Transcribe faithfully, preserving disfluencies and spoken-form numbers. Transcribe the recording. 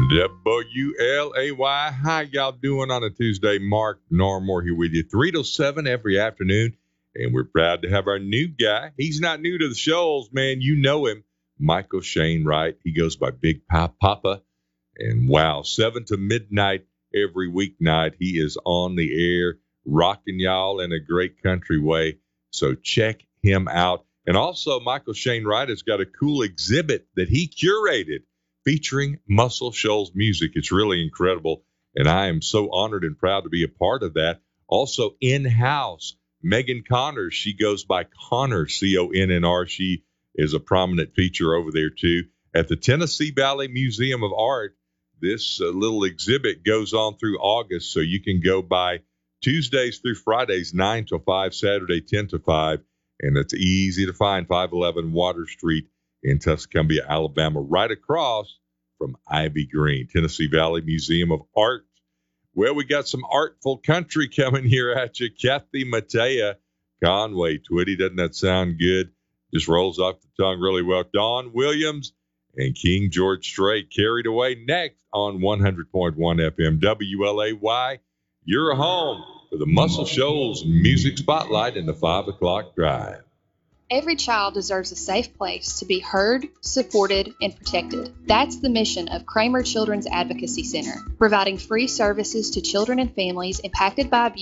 W L A Y. How y'all doing on a Tuesday? Mark Normore here with you, three to seven every afternoon. And we're proud to have our new guy. He's not new to the shows, man. You know him, Michael Shane Wright. He goes by Big Papa. And wow, seven to midnight every weeknight. He is on the air, rocking y'all in a great country way. So check him out. And also, Michael Shane Wright has got a cool exhibit that he curated featuring Muscle Shoals music. It's really incredible, and I am so honored and proud to be a part of that. Also, in-house, Megan Connors. She goes by Connor, C O N N R. She is a prominent feature over there, too. At the Tennessee Valley Museum of Art, this uh, little exhibit goes on through August, so you can go by Tuesdays through Fridays, nine to five, Saturday, ten to five, and it's easy to find, five eleven Water Street in Tuscumbia, Alabama, right across from Ivy Green, Tennessee Valley Museum of Art. Well, we got some artful country coming here at you. Kathy Mattea, Conway Twitty, doesn't that sound good? Just rolls off the tongue really well. Don Williams and King George Strait, Carried Away, next on one hundred point one F M W L A Y. You're home for the Muscle Shoals Music Spotlight in the five o'clock drive. Every child deserves a safe place to be heard, supported, and protected. That's the mission of Kramer Children's Advocacy Center, providing free services to children and families impacted by abuse